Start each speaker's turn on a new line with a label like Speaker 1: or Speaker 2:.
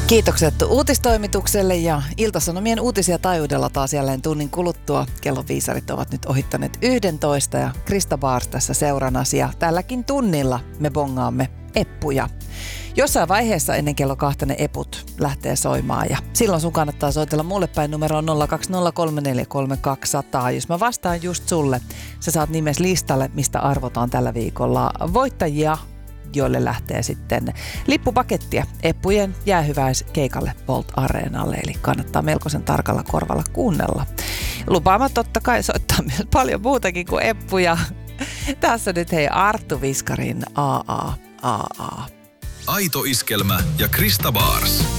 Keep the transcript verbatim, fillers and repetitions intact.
Speaker 1: Kiitokset uutistoimitukselle ja Ilta-Sanomien uutisia taajuudella taas jälleen tunnin kuluttua. Kellon viisarit ovat nyt ohittaneet yksitoista ja Krista Baars tässä seuranasi ja tälläkin tunnilla me bongaamme eppuja. Jossain vaiheessa ennen kello kahta ne eput lähtee soimaan ja silloin sun kannattaa soitella mulle päin numeroon nolla kaksi nolla kolme neljä kolme kaksi nolla nolla. Jos mä vastaan just sulle, sä saat nimes listalle, mistä arvotaan tällä viikolla voittajia, joille lähtee sitten lippupakettia eppujen jäähyväiskeikalle Bolt Areenalle, eli kannattaa melkoisen tarkalla korvalla kuunnella. Lupaamme totta kai soittaa myös paljon muutakin kuin eppuja. Tässä nyt hei Arttu Viskarin A A A A.
Speaker 2: Aito Iskelmä ja Krista Baars.